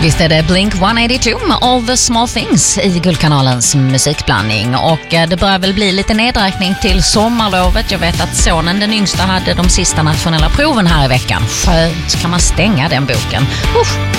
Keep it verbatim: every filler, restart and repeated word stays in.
Visst är det Blink etthundraåttiotvå med All the Small Things i Guldkanalens musikblandning. Och det börjar väl bli lite nedräkning till sommarlovet. Jag vet att sonen, den yngsta, hade de sista nationella proven här i veckan. Skönt, kan man stänga den boken. Usch.